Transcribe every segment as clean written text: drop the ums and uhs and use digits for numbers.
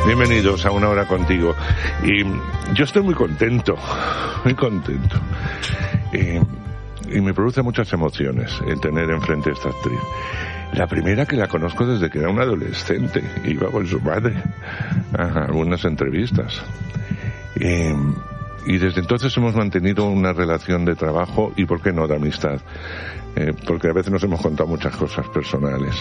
Bienvenidos a Una Hora Contigo. Y yo estoy muy contento, muy contento. Y me produce muchas emociones el tener enfrente a esta actriz. La primera, que la conozco desde que era una adolescente, iba con su madre a algunas entrevistas. Y desde entonces hemos mantenido una relación de trabajo y, ¿por qué no?, de amistad. Porque a veces nos hemos contado muchas cosas personales.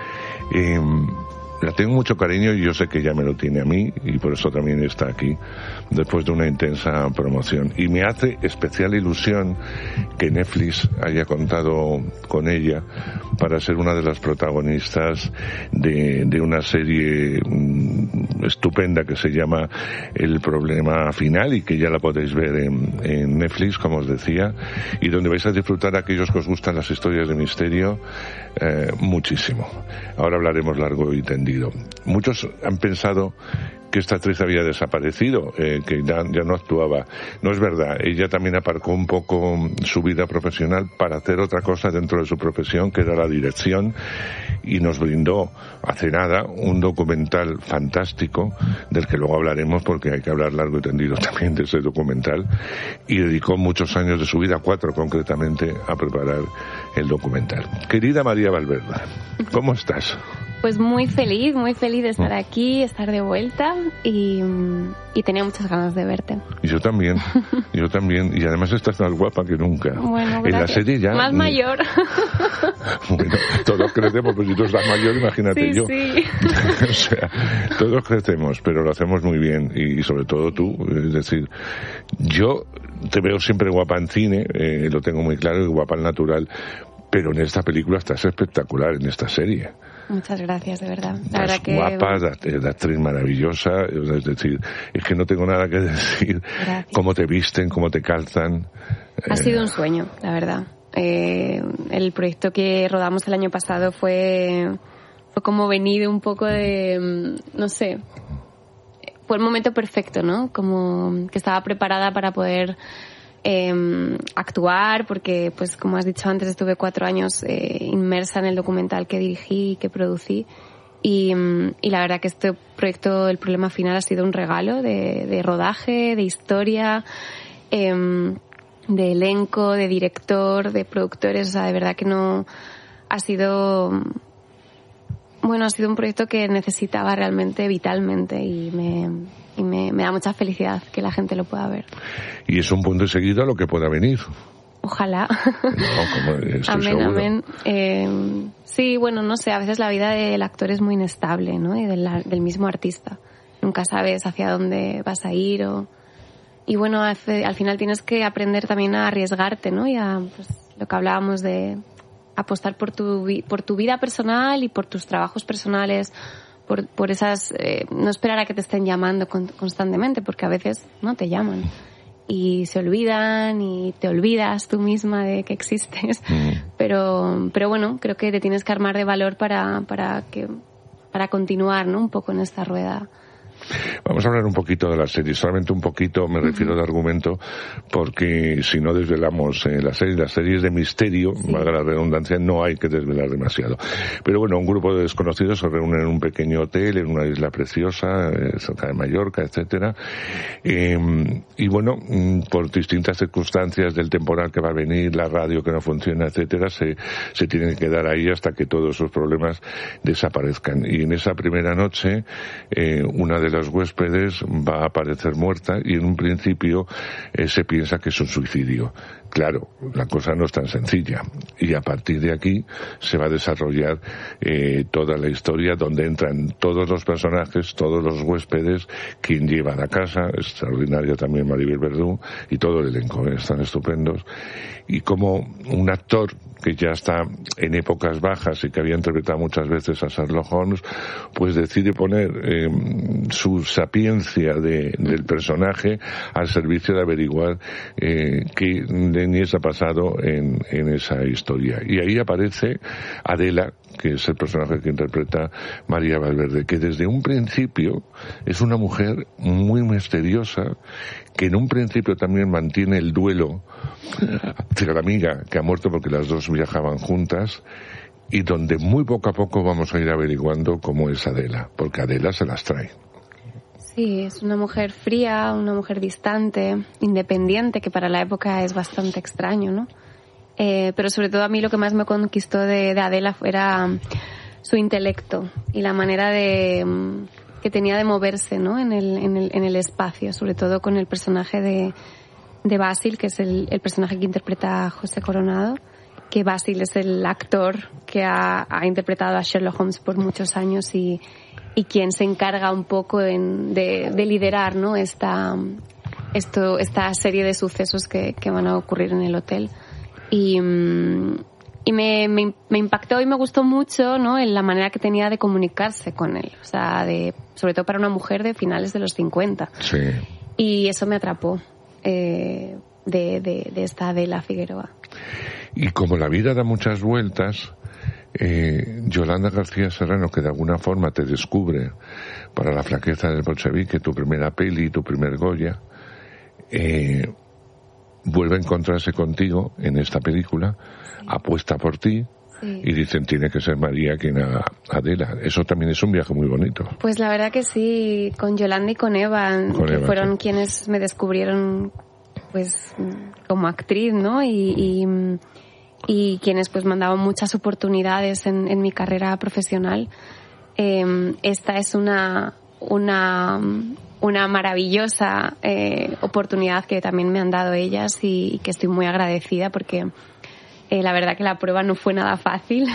La tengo mucho cariño y yo sé que ella me lo tiene a mí, y por eso también está aquí después de una intensa promoción. Y me hace especial ilusión que Netflix haya contado con ella para ser una de las protagonistas de una serie estupenda que se llama El Problema Final, y que ya la podéis ver en Netflix, como os decía, y donde vais a disfrutar, a aquellos que os gustan las historias de misterio, muchísimo. Ahora hablaremos largo y tendido. Muchos han pensado que esta actriz había desaparecido, que ya no actuaba. No es verdad. Ella también aparcó un poco su vida profesional para hacer otra cosa dentro de su profesión, que era la dirección, y nos brindó hace nada un documental fantástico, del que luego hablaremos, porque hay que hablar largo y tendido también de ese documental, y dedicó muchos años de su vida, 4 concretamente, a preparar el documental. Querida María Valverde, ¿cómo estás? Pues muy feliz de estar aquí, estar de vuelta, y tenía muchas ganas de verte. Y yo también, y además estás más guapa que nunca. Bueno, en la serie ya... Más mayor. Bueno, todos crecemos, pues si tú estás mayor, imagínate sí, yo. Sí. O sea, todos crecemos, pero lo hacemos muy bien, y sobre todo tú. Es decir, yo te veo siempre guapa en cine, lo tengo muy claro, y guapa al natural, pero en esta película estás espectacular, en esta serie. Muchas gracias, de verdad. La verdad que guapa, de actriz maravillosa, es decir, es que no tengo nada que decir. Gracias. Cómo te visten, cómo te calzan. Ha sido un sueño, la verdad. El proyecto que rodamos el año pasado fue como venido un poco de, no sé, fue el momento perfecto, ¿no? Como que estaba preparada para poder actuar, porque, pues, como has dicho antes, estuve 4 años inmersa en el documental que dirigí y que producí, y la verdad que este proyecto, El Problema Final, ha sido un regalo de rodaje, de historia, de elenco, de director, de productores. O sea, de verdad que no ha sido un proyecto que necesitaba realmente, vitalmente, y me da mucha felicidad que la gente lo pueda ver. Y es un punto de seguida a lo que pueda venir. Ojalá. No, amén. Sí, bueno, no sé, a veces la vida del actor es muy inestable, ¿no? Y del mismo artista. Nunca sabes hacia dónde vas a ir y bueno, al final tienes que aprender también a arriesgarte, ¿no? Y a, pues, lo que hablábamos de apostar por tu vida personal y por tus trabajos personales, por esas, no esperar a que te estén llamando constantemente, porque a veces no te llaman y se olvidan y te olvidas tú misma de que existes. Pero bueno, creo que te tienes que armar de valor para continuar, ¿no? Un poco en esta rueda. Vamos a hablar un poquito de la serie, solamente un poquito, me refiero de argumento, porque si no desvelamos las series de misterio, sí, valga la redundancia, no hay que desvelar demasiado. Pero bueno, un grupo de desconocidos se reúnen en un pequeño hotel, en una isla preciosa, cerca de Mallorca, etcétera, y bueno, por distintas circunstancias del temporal que va a venir, la radio que no funciona, etcétera, se tienen que quedar ahí hasta que todos esos problemas desaparezcan. Y en esa primera noche, una de las huéspedes va a aparecer muerta, y en un principio se piensa que es un suicidio. Claro, la cosa no es tan sencilla, y a partir de aquí se va a desarrollar toda la historia, donde entran todos los personajes, todos los huéspedes, quien lleva a la casa, extraordinaria también Maribel Verdú, y todo el elenco, están estupendos. Y como un actor que ya está en épocas bajas y que había interpretado muchas veces a Sherlock Holmes, pues decide poner su sapiencia del personaje al servicio de averiguar qué Denis ha pasado en esa historia. Y ahí aparece Adela, que es el personaje que interpreta María Valverde, que desde un principio es una mujer muy misteriosa, que en un principio también mantiene el duelo hacia la amiga que ha muerto, porque las dos viajaban juntas, y donde muy poco a poco vamos a ir averiguando cómo es Adela, porque Adela se las trae. Sí, es una mujer fría, una mujer distante, independiente, que para la época es bastante extraño, ¿no? Pero sobre todo a mí lo que más me conquistó de Adela era su intelecto y la manera que tenía de moverse, ¿no? en el espacio, sobre todo con el personaje de Basil, que es el personaje que interpreta a José Coronado, que Basil es el actor que ha interpretado a Sherlock Holmes por muchos años y quien se encarga un poco de liderar, ¿no? esta serie de sucesos que van a ocurrir en el hotel. Y me impactó y me gustó mucho, ¿no? En la manera que tenía de comunicarse con él, o sea, sobre todo para una mujer de finales de los 50. Sí. Y eso me atrapó de esta Adela Figueroa. Y como la vida da muchas vueltas, Yolanda García Serrano, que de alguna forma te descubre para La flaqueza del bolchevique, tu primera peli, tu primer Goya, vuelve a encontrarse contigo en esta película, apuesta por ti, y dicen tiene que ser María quien haga Adela. Eso también es un viaje muy bonito. Pues la verdad que sí, con Yolanda y con Eva, que fueron quienes me descubrieron pues como actriz, ¿no? Y quienes pues me han dado muchas oportunidades en mi carrera profesional. Esta es una maravillosa oportunidad que también me han dado ellas y que estoy muy agradecida porque la verdad que la prueba no fue nada fácil.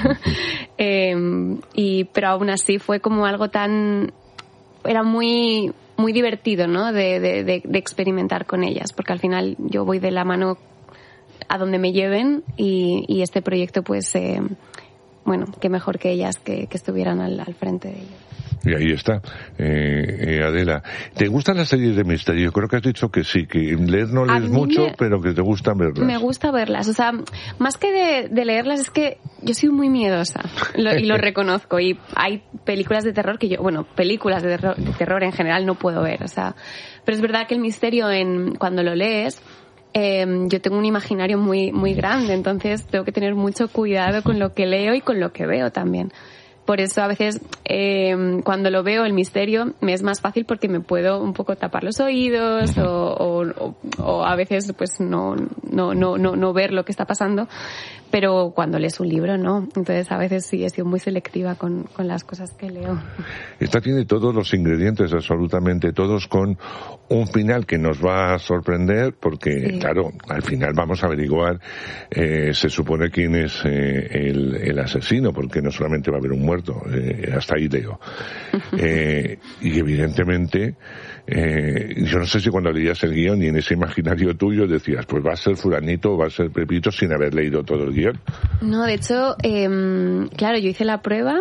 Pero aún así fue como algo era muy muy divertido, ¿no? De experimentar con ellas, porque al final yo voy de la mano a donde me lleven y este proyecto pues bueno, qué mejor que ellas que estuvieran al frente de ello. Y ahí está, Adela. ¿Te gustan las series de misterio? Creo que has dicho que sí, que leer no lees mucho, pero que te gustan verlas. Me gusta verlas, o sea, más que de leerlas es que yo soy muy miedosa y lo reconozco, y hay películas de terror que películas de terror en general no puedo ver, o sea, pero es verdad que el misterio cuando lo lees, yo tengo un imaginario muy, muy grande, entonces tengo que tener mucho cuidado con lo que leo y con lo que veo también. Por eso a veces cuando lo veo el misterio me es más fácil porque me puedo un poco tapar los oídos o a veces pues no ver lo que está pasando, pero cuando lees un libro no, entonces a veces sí he sido muy selectiva con las cosas que leo. Esta tiene todos los ingredientes, absolutamente todos, con un final que nos va a sorprender porque, claro, al final vamos a averiguar, se supone quién es el asesino, porque no solamente va a haber un muerto, hasta ahí leo. Y evidentemente, yo no sé si cuando leías el guión y en ese imaginario tuyo decías, pues va a ser fulanito o va a ser Pepito sin haber leído todo el guión. No, de hecho, claro, yo hice la prueba,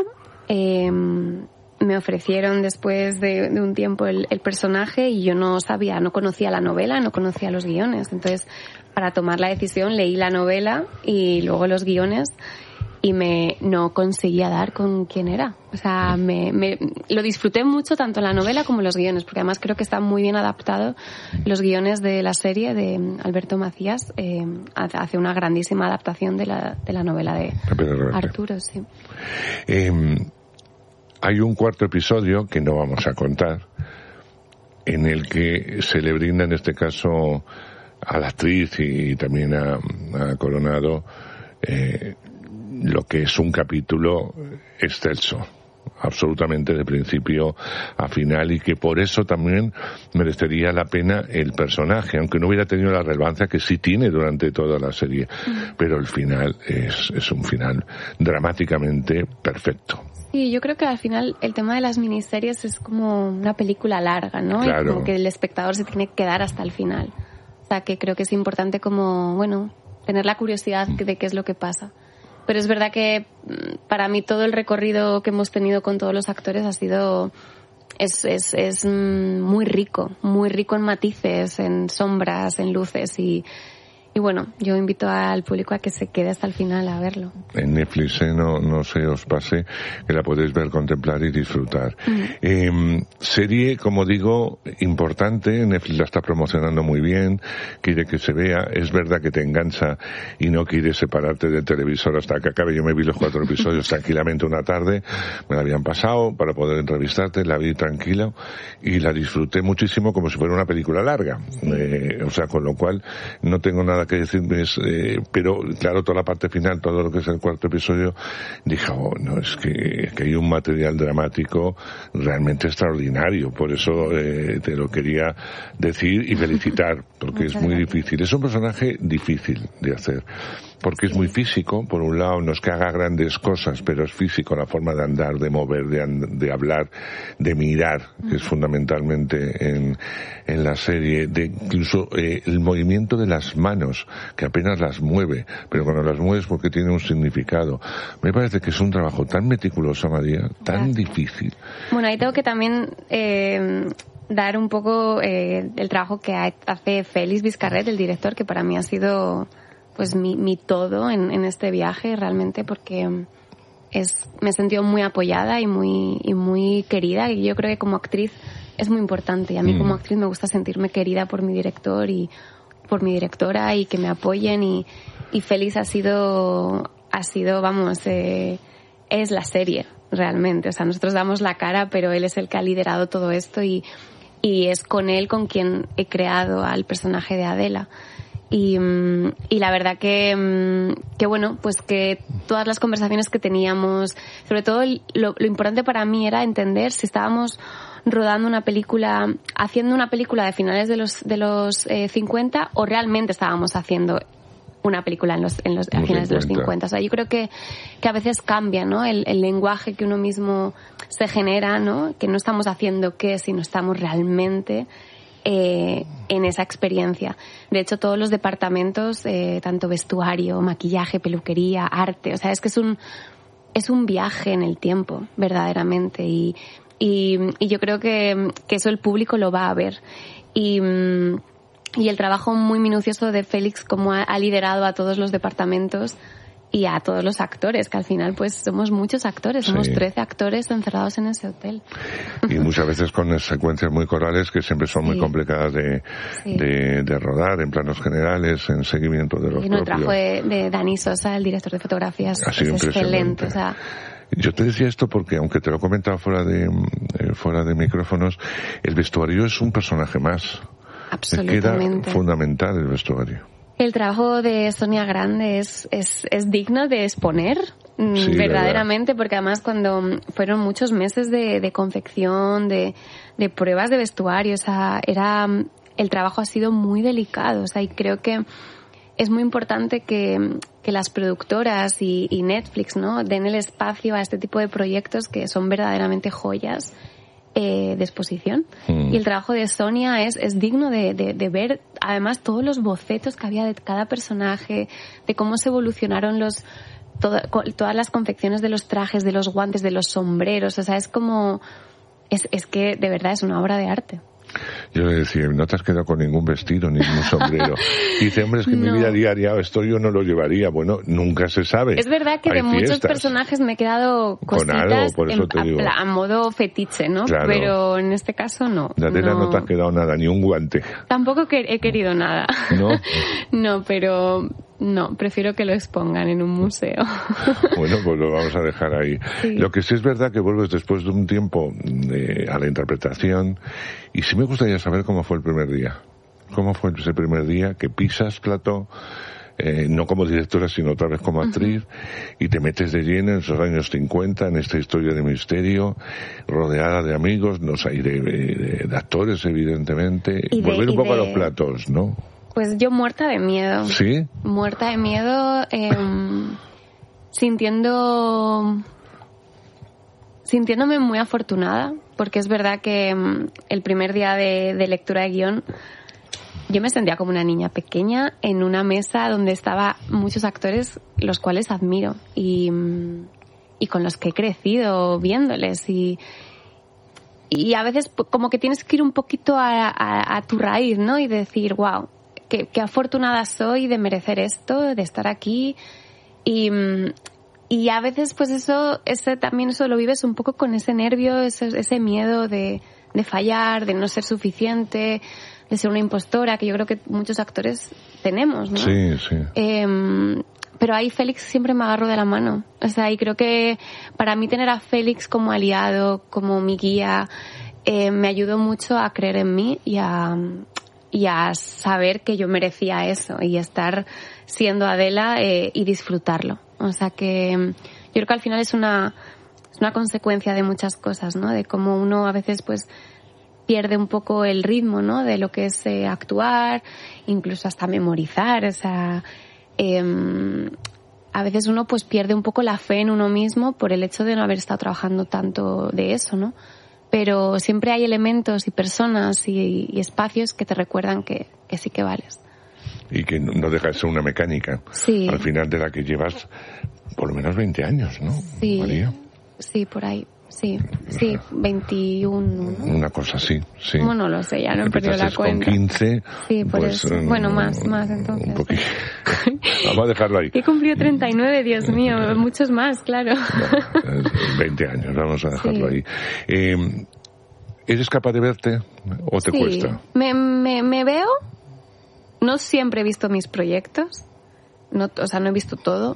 me ofrecieron después de un tiempo el personaje y yo no conocía la novela, no conocía los guiones. Entonces, para tomar la decisión leí la novela y luego los guiones y no conseguía dar con quién era. O sea, lo disfruté mucho tanto la novela como los guiones, porque además creo que está muy bien adaptado los guiones de la serie de Alberto Macías. Hace una grandísima adaptación de la novela de Arturo, sí. Hay un cuarto episodio que no vamos a contar, en el que se le brinda en este caso a la actriz y también a Coronado lo que es un capítulo excelso, absolutamente de principio a final, y que por eso también merecería la pena el personaje, aunque no hubiera tenido la relevancia que sí tiene durante toda la serie. Pero el final es un final dramáticamente perfecto. Sí, yo creo que al final el tema de las miniseries es como una película larga, ¿no? Claro. Y como que el espectador se tiene que quedar hasta el final. O sea, que creo que es importante como, bueno, tener la curiosidad de qué es lo que pasa. Pero es verdad que para mí todo el recorrido que hemos tenido con todos los actores ha sido es muy rico en matices, en sombras, en luces y bueno, yo invito al público a que se quede hasta el final a verlo. En Netflix, no se os pase, que la podéis ver, contemplar y disfrutar. Serie, como digo, importante. Netflix la está promocionando muy bien, quiere que se vea. Es verdad que te engancha y no quieres separarte del televisor hasta que acabe. Yo me vi los 4 episodios tranquilamente una tarde, me la habían pasado para poder entrevistarte, la vi tranquila y la disfruté muchísimo como si fuera una película larga. O sea, con lo cual no tengo nada que decirme, pero claro, toda la parte final, todo lo que es el 4º episodio, dije, no, es que hay un material dramático realmente extraordinario. Por eso te lo quería decir y felicitar, porque es muy difícil. Es un personaje difícil de hacer, porque es muy físico. Por un lado, no es que haga grandes cosas, pero es físico, la forma de andar, de mover, de hablar, de mirar, que es fundamentalmente en la serie, de incluso el movimiento de las manos, que apenas las mueve, pero cuando las mueves porque tiene un significado. Me parece que es un trabajo tan meticuloso, María, tan difícil. Bueno, ahí tengo que también dar un poco el trabajo que hace Félix Vizcarret, el director, que para mí ha sido pues mi todo en este viaje realmente, porque me he sentido muy apoyada y muy querida, y yo creo que como actriz es muy importante, y a mí como actriz me gusta sentirme querida por mi director y por mi directora, y que me apoyen, y Félix ha sido vamos, es la serie realmente. O sea, nosotros damos la cara, pero él es el que ha liderado todo esto, y es con él con quien he creado al personaje de Adela. Y la verdad que bueno, pues que todas las conversaciones que teníamos, sobre todo lo importante para mí era entender si estábamos rodando una película, haciendo una película de finales de los 50, o realmente estábamos haciendo una película a finales de los 50. O sea, yo creo que a veces cambia, ¿no? El lenguaje que uno mismo se genera, ¿no? Que no estamos haciendo sino estamos realmente en esa experiencia. De hecho, todos los departamentos, tanto vestuario, maquillaje, peluquería, arte, o sea, es que es un viaje en el tiempo, verdaderamente, y yo creo que eso el público lo va a ver. Y el trabajo muy minucioso de Félix, como ha liderado a todos los departamentos y a todos los actores, que al final pues somos muchos actores, somos 13 actores encerrados en ese hotel. Y muchas veces con secuencias muy corales que siempre son muy complicadas de rodar, en planos generales, en seguimiento de los propios. Y el trabajo de Dani Sosa, el director de fotografías, es excelente. O sea, yo te decía esto porque, aunque te lo he comentado fuera de micrófonos, el vestuario es un personaje más. Absolutamente. Queda fundamental el vestuario. El trabajo de Sonia Grande es digno de exponer, verdaderamente, porque además cuando fueron muchos meses de confección, de pruebas de vestuario, o sea, el trabajo ha sido muy delicado, o sea, y creo que es muy importante que las productoras y Netflix, ¿no?, den el espacio a este tipo de proyectos que son verdaderamente joyas de exposición. Y el trabajo de Sonia es digno de ver, además, todos los bocetos que había de cada personaje, de cómo se evolucionaron todas las confecciones de los trajes, de los guantes, de los sombreros. O sea, es que de verdad es una obra de arte. Yo le decía, no te has quedado con ningún vestido, ningún sombrero. Y dice, hombre, es que en mi vida diaria esto yo no lo llevaría. Bueno, nunca se sabe. Es verdad que de muchos personajes me he quedado cositas con algo, por eso te digo. A modo fetiche, ¿no? Claro. Pero en este caso no. De Adela no te ha quedado nada, ni un guante. Tampoco he querido nada. ¿No? No, pero no, prefiero que lo expongan en un museo. Bueno, pues lo vamos a dejar ahí. Sí. Lo que sí es verdad que vuelves después de un tiempo a la interpretación, y sí me gustaría saber cómo fue el primer día. ¿Cómo fue ese primer día que pisas plató, no como directora, sino otra vez como actriz, y te metes de lleno en esos años 50, en esta historia de misterio, rodeada de amigos, no sé, de actores, evidentemente, y volver un poco a los platos, ¿no? Pues yo muerta de miedo. ¿Sí? Muerta de miedo, sintiéndome muy afortunada, porque es verdad que el primer día de lectura de guión yo me sentía como una niña pequeña en una mesa donde estaban muchos actores los cuales admiro y con los que he crecido viéndoles, y a veces como que tienes que ir un poquito a tu raíz, ¿no? Y decir, wow, qué afortunada soy de merecer esto, de estar aquí. Y a veces pues eso lo vives un poco con ese nervio, ese miedo de fallar, de no ser suficiente, de ser una impostora, que yo creo que muchos actores tenemos, ¿no? Sí, sí. Pero ahí Félix siempre me agarró de la mano. O sea, y creo que para mí tener a Félix como aliado, como mi guía, me ayudó mucho a creer en mí y a saber que yo merecía eso y estar siendo Adela y disfrutarlo. O sea que yo creo que al final es una consecuencia de muchas cosas, ¿no? De cómo uno a veces pues pierde un poco el ritmo, ¿no? De lo que es actuar, incluso hasta memorizar. O sea, a veces uno pues pierde un poco la fe en uno mismo por el hecho de no haber estado trabajando tanto de eso, ¿no? Pero siempre hay elementos y personas y espacios que te recuerdan que sí que vales. Y que no deja de ser una mecánica. Sí. Al final de la que llevas por lo menos 20 años, ¿no? Sí. María. Sí, por ahí. Sí, 21. ¿no? Una cosa así, sí. ¿Cómo no lo sé? Ya no he perdido la cuenta. Con 15. Sí, por pues, eso. Bueno, más entonces. Un poquito. Vamos a dejarlo ahí. He cumplido 39, Dios mío, muchos más, claro. No, 20 años, vamos a dejarlo ahí. ¿Eres capaz de verte o te cuesta? Me veo. No siempre he visto mis proyectos. No he visto todo.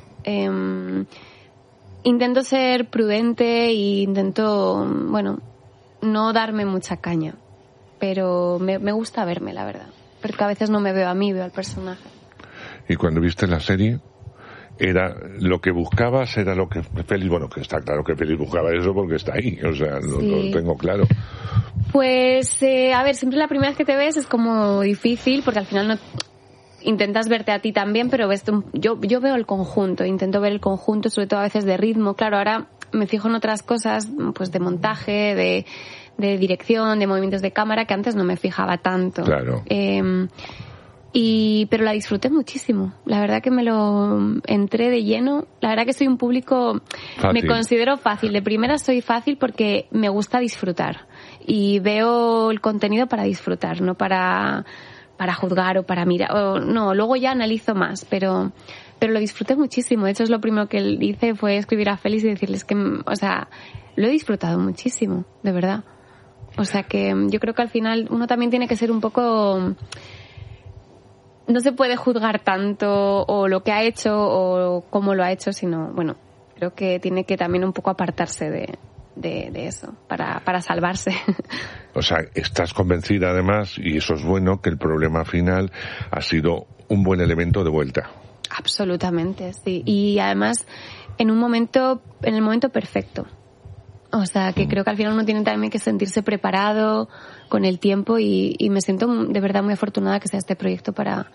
Intento ser prudente e intento, no darme mucha caña. Pero me gusta verme, la verdad. Porque a veces no me veo a mí, veo al personaje. Y cuando viste la serie, ¿era lo que buscabas? ¿Era lo que Félix? Bueno, que está claro que Félix buscaba eso porque está ahí. O sea, lo tengo claro. Pues, a ver, siempre la primera vez que te ves es como difícil porque al final no... Intentas verte a ti también, pero yo veo el conjunto, intento ver el conjunto, sobre todo a veces de ritmo. Claro, ahora me fijo en otras cosas, pues de montaje, de dirección, de movimientos de cámara, que antes no me fijaba tanto. Claro. Pero la disfruté muchísimo. La verdad que me lo entré de lleno. La verdad que soy un público... Fácil. Me considero fácil. De primera soy fácil porque me gusta disfrutar. Y veo el contenido para disfrutar, no para juzgar o para mirar. No, luego ya analizo más, pero lo disfruté muchísimo. De hecho, es lo primero que hice fue escribir a Félix y decirles que, lo he disfrutado muchísimo, de verdad. O sea que yo creo que al final uno también tiene que ser un poco... No se puede juzgar tanto o lo que ha hecho o cómo lo ha hecho, sino, creo que tiene que también un poco apartarse de eso, para salvarse. O sea, estás convencida además, y eso es bueno, que el problema final ha sido un buen elemento de vuelta. Absolutamente, sí. Y además, en el momento perfecto. O sea, que creo que al final uno tiene también que sentirse preparado con el tiempo y me siento de verdad muy afortunada que sea este proyecto para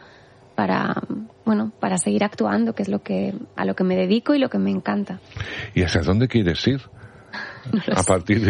seguir actuando, que es a lo que me dedico y lo que me encanta. ¿Y hacia dónde quieres ir? No a partir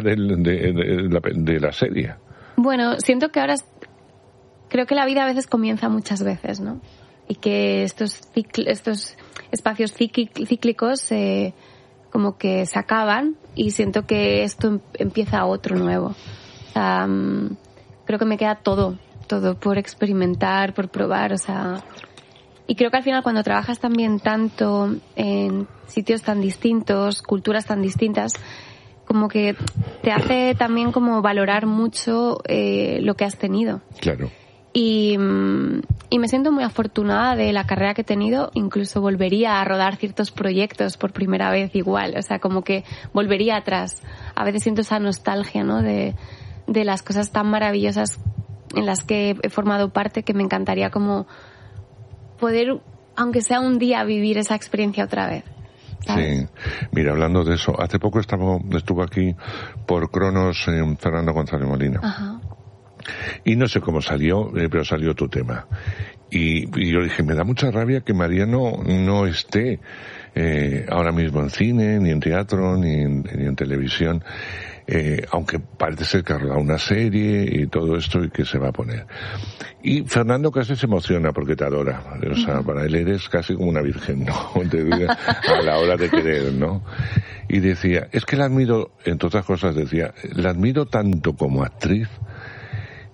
de la serie. Bueno, siento que ahora creo que la vida a veces comienza muchas veces, ¿no? Y que estos espacios cíclicos como que se acaban y siento que esto empieza otro nuevo. O sea, creo que me queda todo por experimentar, por probar, o sea... Y creo que al final cuando trabajas también tanto en sitios tan distintos, culturas tan distintas, como que te hace también como valorar mucho lo que has tenido. Claro. Y me siento muy afortunada de la carrera que he tenido. Incluso volvería a rodar ciertos proyectos por primera vez igual. O sea, como que volvería atrás. A veces siento esa nostalgia, ¿no? De las cosas tan maravillosas en las que he formado parte, que me encantaría como poder, aunque sea un día, vivir esa experiencia otra vez. ¿Sabes? Sí, mira, hablando de eso, hace poco estuvo aquí por Cronos Fernando González Molina. Ajá. Y no sé cómo salió, pero salió tu tema. Y yo dije, me da mucha rabia que Mariano no esté ahora mismo en cine, ni en teatro, ni en televisión, aunque parece ser que ha rodado una serie y todo esto y que se va a poner. Y Fernando casi se emociona porque te adora. O sea, para él eres casi como una virgen, ¿no? A la hora de querer, ¿no? Y decía, es que la admiro, entre otras cosas decía, la admiro tanto como actriz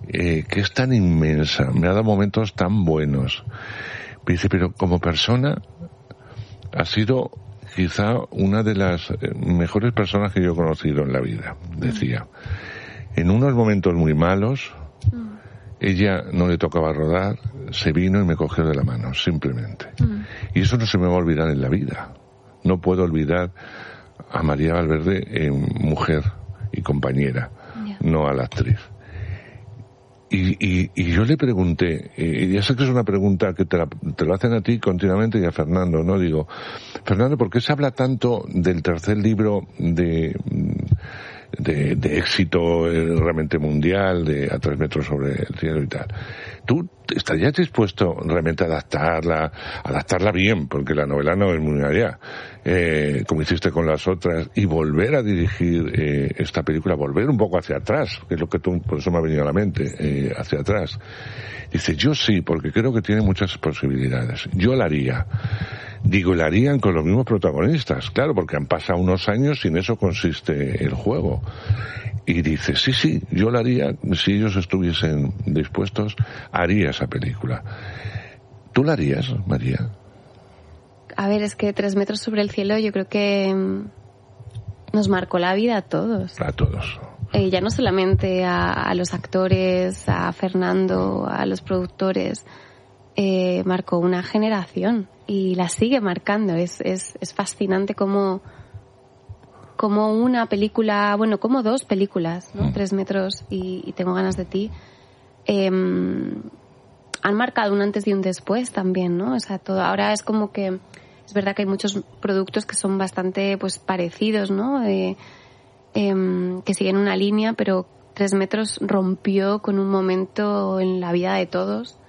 que es tan inmensa, me ha dado momentos tan buenos. Me dice, pero como persona ha sido quizá una de las mejores personas que yo he conocido en la vida, decía. En unos momentos muy malos, ella no le tocaba rodar, se vino y me cogió de la mano, simplemente. Y eso no se me va a olvidar en la vida. No puedo olvidar a María Valverde, mujer y compañera, no a la actriz. Y yo le pregunté, ya sé que es una pregunta que te lo hacen a ti continuamente y a Fernando, ¿no? Digo, Fernando, ¿por qué se habla tanto del tercer libro de éxito realmente mundial, de A 3 metros sobre el cielo y tal? ¿Tú estarías dispuesto realmente a adaptarla bien, porque la novela no es muy allá, como hiciste con las otras, y volver a dirigir esta película, volver un poco hacia atrás, que es lo que por eso me ha venido a la mente, hacia atrás? Dice, yo sí, porque creo que tiene muchas posibilidades. Yo la haría. Digo, la harían con los mismos protagonistas, claro, porque han pasado unos años y en eso consiste el juego. Y dice, sí, yo la haría, si ellos estuviesen dispuestos, haría esa película. ¿Tú la harías, María? A ver, es que 3 metros sobre el cielo yo creo que nos marcó la vida a todos. A todos. Ya no solamente a los actores, a Fernando, a los productores, marcó una generación y la sigue marcando. Es fascinante como una película, bueno, como 2 películas, ¿no? 3 metros y Tengo ganas de ti, han marcado un antes y un después también, ¿no? O sea, ahora es como que, es verdad que hay muchos productos que son bastante, pues, parecidos, ¿no? Que siguen una línea, pero 3 metros rompió con un momento en la vida de todos.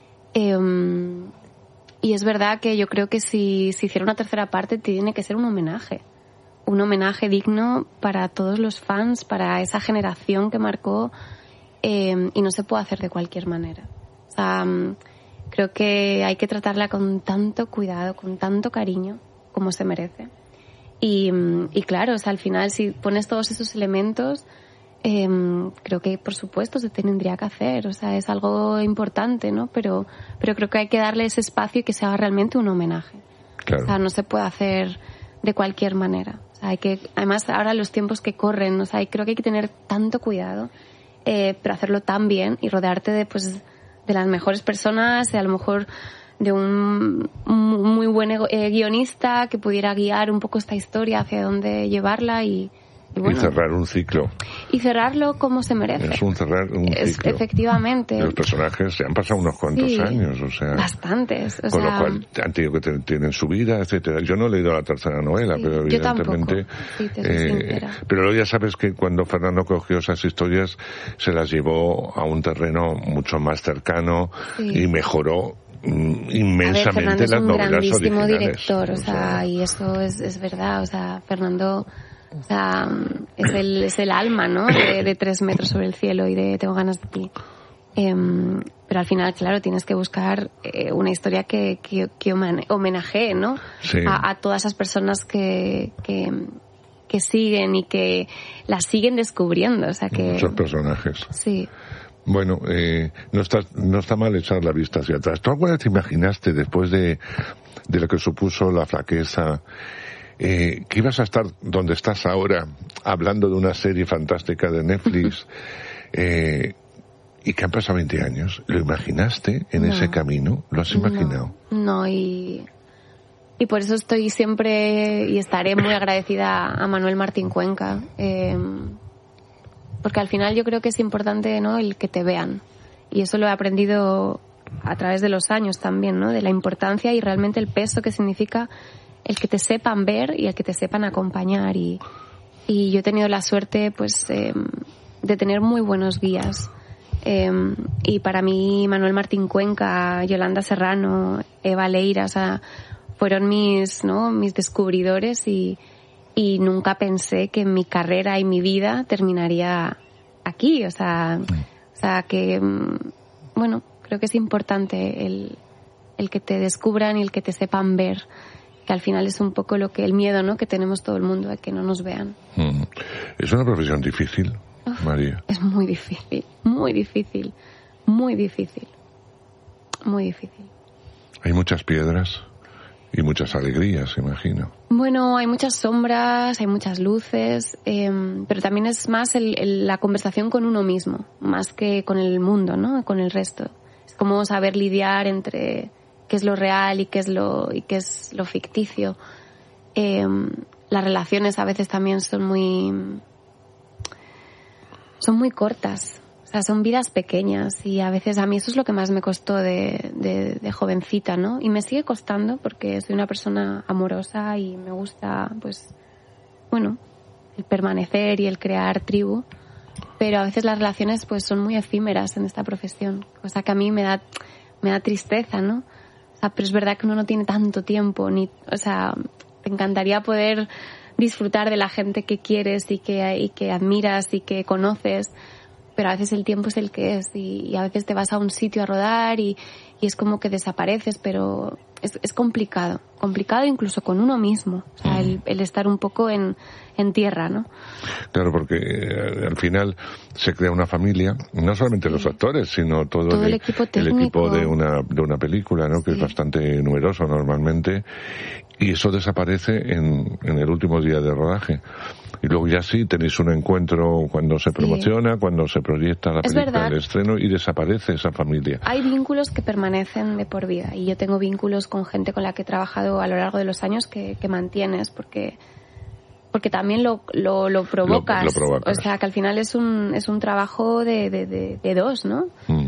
Y es verdad que yo creo que si se hiciera una tercera parte tiene que ser un homenaje digno para todos los fans, para esa generación que marcó, y no se puede hacer de cualquier manera. O sea, creo que hay que tratarla con tanto cuidado, con tanto cariño como se merece. Y claro, o sea, al final si pones todos esos elementos, creo que por supuesto se tendría que hacer, o sea, es algo importante, ¿no? Pero creo que hay que darle ese espacio y que se haga realmente un homenaje. Claro. O sea, no se puede hacer de cualquier manera. O sea, además ahora los tiempos que corren, o sea, creo que hay que tener tanto cuidado, pero hacerlo tan bien y rodearte de las mejores personas, a lo mejor de un muy buen guionista que pudiera guiar un poco esta historia hacia dónde llevarla y bueno, y cerrar un ciclo. Y cerrarlo como se merece. Es cerrar un ciclo. Efectivamente. Los personajes se han pasado unos cuantos años, o sea. Bastantes. Con lo cual han tenido que tienen su vida, etcétera. Yo no he leído la tercera novela, pero evidentemente. Sí, te soy sincera. Pero luego ya sabes que cuando Fernando cogió esas historias, se las llevó a un terreno mucho más cercano y mejoró inmensamente las novelas originales. Es un grandísimo director, o sea, y eso es verdad, o sea, Fernando. O sea, es el alma, ¿no? De 3 metros sobre el cielo y de Tengo ganas de ti. Pero al final, claro, tienes que buscar una historia que homenajee, ¿no? Sí. A todas esas personas que siguen y que las siguen descubriendo. O sea que muchos personajes. Sí. Bueno, no está mal echar la vista hacia atrás. ¿Tú alguna vez te imaginaste, después de lo que supuso la flaqueza, que ibas a estar donde estás ahora, hablando de una serie fantástica de Netflix, y que han pasado 20 años? ¿Lo imaginaste en ese camino? ¿Lo has imaginado? No, y por eso estoy siempre y estaré muy agradecida a Manuel Martín Cuenca, porque al final yo creo que es importante, ¿no?, el que te vean, y eso lo he aprendido a través de los años también, ¿no?, de la importancia y realmente el peso que significa el que te sepan ver y el que te sepan acompañar, y yo he tenido la suerte, pues, de tener muy buenos guías, y para mí Manuel Martín Cuenca, Yolanda Serrano, Eva Leira, o sea, fueron mis descubridores, y nunca pensé que mi carrera y mi vida terminaría aquí, o sea que, bueno, creo que es importante el que te descubran y el que te sepan ver, que al final es un poco el miedo, ¿no?, que tenemos todo el mundo, de que no nos vean. Es una profesión difícil, María. Es muy difícil, muy difícil, muy difícil, muy difícil. Hay muchas piedras y muchas alegrías, imagino. Bueno, hay muchas sombras, hay muchas luces, pero también es más la conversación con uno mismo, más que con el mundo, ¿no? Con el resto. Es como saber lidiar entre qué es lo real y qué es lo ficticio. Las relaciones a veces también son muy cortas. O sea, son vidas pequeñas y a veces a mí eso es lo que más me costó de jovencita, ¿no? Y me sigue costando porque soy una persona amorosa y me gusta, pues, bueno, el permanecer y el crear tribu. Pero a veces las relaciones, pues, son muy efímeras en esta profesión, cosa que a mí me da tristeza, ¿no? O sea, pero es verdad que uno no tiene tanto tiempo, o sea, te encantaría poder disfrutar de la gente que quieres y que admiras y que conoces, pero a veces el tiempo es el que es y a veces te vas a un sitio a rodar y es como que desapareces, pero es complicado incluso con uno mismo, o sea, el estar un poco en tierra, ¿no? Claro, porque al final se crea una familia, no solamente los actores, sino todo el equipo técnico. El equipo de una película, ¿no? Que es bastante numeroso normalmente, y eso desaparece en el último día de rodaje. Y luego ya sí, tenéis un encuentro cuando se promociona, cuando se proyecta la película, el estreno, y desaparece esa familia. Hay vínculos que permanecen de por vida, y yo tengo vínculos con gente con la que he trabajado a lo largo de los años que mantienes, porque también lo provocas. Lo provocas. O sea, que al final es un trabajo de dos, ¿no?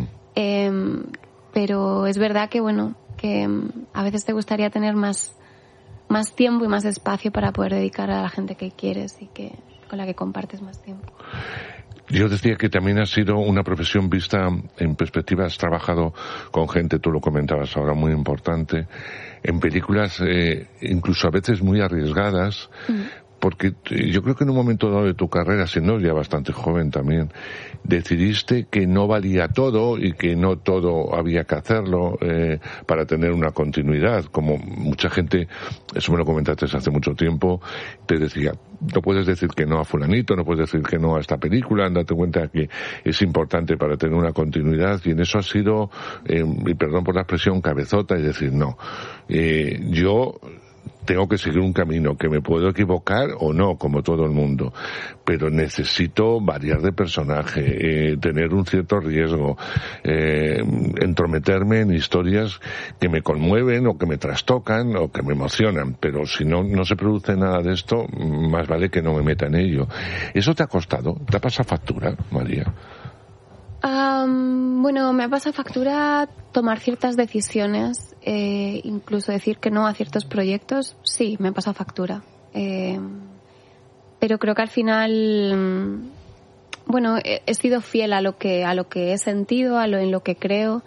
Pero es verdad que, bueno, que a veces te gustaría tener más tiempo y más espacio para poder dedicar a la gente que quieres y con la que compartes más tiempo. Yo decía que también ha sido una profesión vista en perspectiva. Has trabajado con gente, tú lo comentabas ahora, muy importante, en películas incluso a veces muy arriesgadas, porque yo creo que en un momento dado de tu carrera, siendo ya bastante joven también, decidiste que no valía todo y que no todo había que hacerlo para tener una continuidad. Como mucha gente, eso me lo comentaste hace mucho tiempo, te decía, no puedes decir que no a fulanito, no puedes decir que no a esta película, date cuenta que es importante para tener una continuidad, y en eso ha sido, y perdón por la expresión, cabezota, y decir, no, yo tengo que seguir un camino, que me puedo equivocar o no, como todo el mundo, pero necesito variar de personaje, tener un cierto riesgo, entrometerme en historias que me conmueven o que me trastocan o que me emocionan, pero si no se produce nada de esto, más vale que no me meta en ello. ¿Eso te ha costado? ¿Te ha pasado factura, María? Bueno, me ha pasado factura tomar ciertas decisiones, incluso decir que no a ciertos proyectos. Sí, me ha pasado factura. Pero creo que al final, bueno, he sido fiel a lo que he sentido, en lo que creo.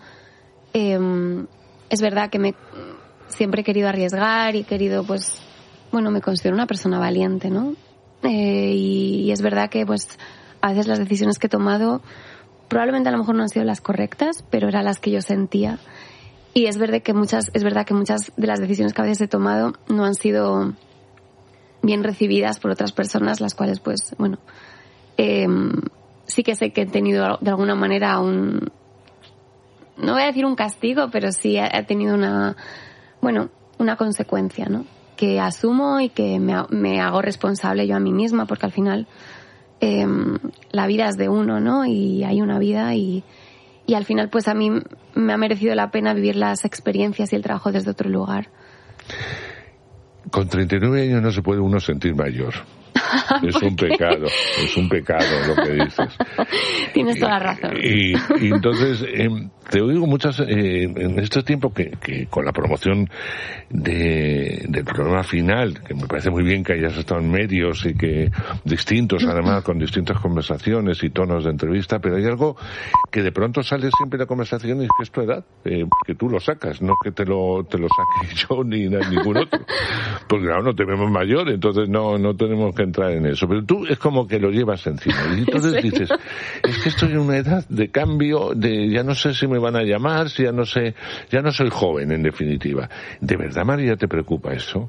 Es verdad que siempre he querido arriesgar y he querido, pues, bueno, me considero una persona valiente, ¿no? Y es verdad que, pues, a veces las decisiones que he tomado probablemente a lo mejor no han sido las correctas, pero eran las que yo sentía. Y es verdad que muchas de las decisiones que a veces he tomado no han sido bien recibidas por otras personas, las cuales, pues, bueno, sí que sé que he tenido de alguna manera no voy a decir un castigo, pero sí he tenido una consecuencia, ¿no? Que asumo y que me hago responsable yo a mí misma, porque al final la vida es de uno, ¿no? Y hay una vida y al final, pues a mí me ha merecido la pena vivir las experiencias y el trabajo desde otro lugar. Con 39 años no se puede uno sentir mayor. Es un pecado lo que dices. Tienes toda la razón. Y entonces, te oigo muchas, en este tiempo que con la promoción del programa final, que me parece muy bien que hayas estado en medios y que distintos, además, con distintas conversaciones y tonos de entrevista, pero hay algo que de pronto sale siempre en la conversación, y es que es tu edad, que tú lo sacas, no que te lo saque yo ni ningún otro. Porque claro, no te vemos mayor, entonces no tenemos que entrar en eso, pero tú es como que lo llevas encima y entonces dices, es que estoy en una edad de cambio, ya no sé si me van a llamar, si ya no soy joven, en definitiva. ¿De verdad, María, te preocupa eso?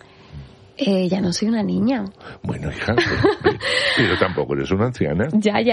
Ya no soy una niña. Bueno, hija, pero tampoco eres una anciana. Ya